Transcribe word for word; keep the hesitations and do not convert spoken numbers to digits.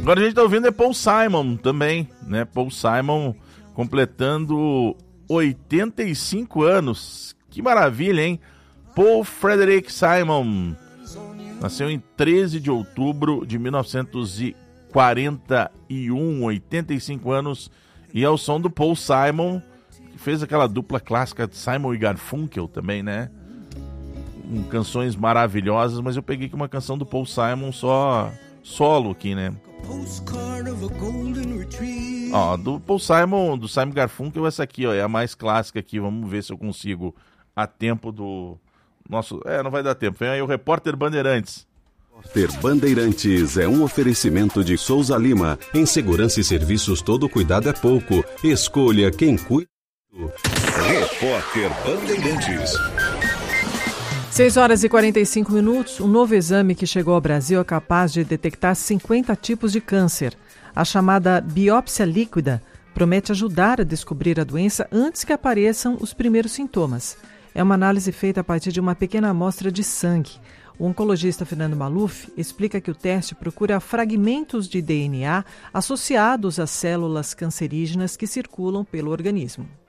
Agora a gente tá ouvindo é Paul Simon também, né? Paul Simon completando oitenta e cinco anos. Que maravilha, hein? Paul Frederick Simon nasceu em treze de outubro de mil novecentos e quarenta e um, oitenta e cinco anos, e é o som do Paul Simon, que fez aquela dupla clássica de Simon e Garfunkel também, né? Com canções maravilhosas, mas eu peguei aqui uma canção do Paul Simon só solo aqui, né? Ó, do Paul Simon, do Simon Garfunkel, essa aqui, ó, é a mais clássica aqui. Vamos ver se eu consigo a tempo do nosso... É, não vai dar tempo. Vem aí o Repórter Bandeirantes. Repórter Bandeirantes é um oferecimento de Souza Lima. Em segurança e serviços, todo cuidado é pouco. Escolha quem cuida. Repórter Bandeirantes. seis horas e quarenta e cinco minutos. Um novo exame que chegou ao Brasil é capaz de detectar cinquenta tipos de câncer. A chamada biópsia líquida promete ajudar a descobrir a doença antes que apareçam os primeiros sintomas. É uma análise feita a partir de uma pequena amostra de sangue. O oncologista Fernando Maluf explica que o teste procura fragmentos de D N A associados às células cancerígenas que circulam pelo organismo.